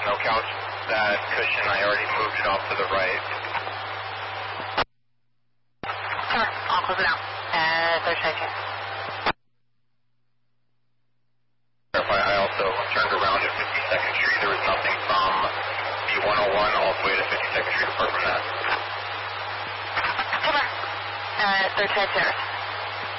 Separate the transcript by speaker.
Speaker 1: no couch. That cushion, I already moved it off to the right.
Speaker 2: Sure, I'll close it out. Third side here.
Speaker 1: I also turned around at 52nd Street. There was nothing from B101 all the way to 52nd Street apart from that.
Speaker 2: Cover. Third side terrace.